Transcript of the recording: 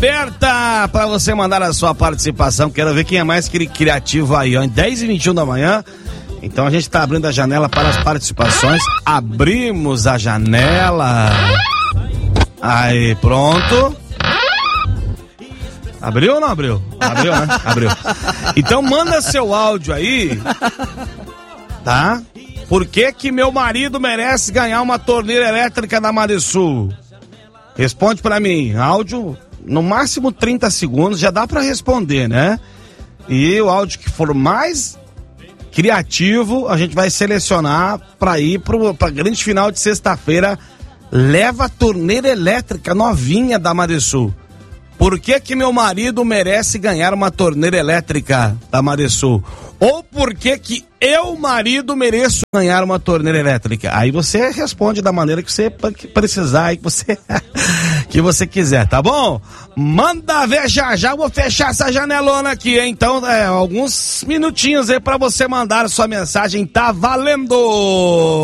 aberta para você mandar a sua participação. Quero ver quem é mais criativo aí, ó. Em 10h21 da manhã. Então a gente tá abrindo a janela para as participações. Abrimos a janela. Aí, pronto. Abriu ou não abriu? Abriu, né? Abriu. Então manda seu áudio aí, tá? Por que meu marido merece ganhar uma torneira elétrica da Maresul? Responde pra mim, áudio, no máximo 30 segundos, já dá pra responder, né? E o áudio que for mais criativo, a gente vai selecionar pra ir pra grande final de sexta-feira. Leva a torneira elétrica novinha da Maresul. Por que meu marido merece ganhar uma torneira elétrica da Maresul? Ou por que eu, marido, mereço ganhar uma torneira elétrica? Aí você responde da maneira que você precisar e que você quiser, tá bom? Manda ver já, vou fechar essa janelona aqui, hein? Então, alguns minutinhos aí pra você mandar a sua mensagem, tá valendo!